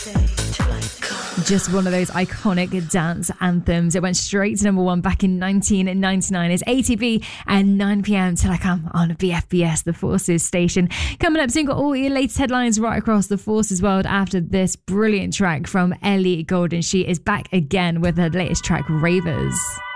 Just one of those iconic dance anthems. It went straight to number one back in 1999 as ATB and 9 p.m. Till I Come on BFBS, the Forces station. Coming up soon, got all your latest headlines right across the Forces world after this brilliant track from Ellie Goulding. She is back again with her latest track, Ravers.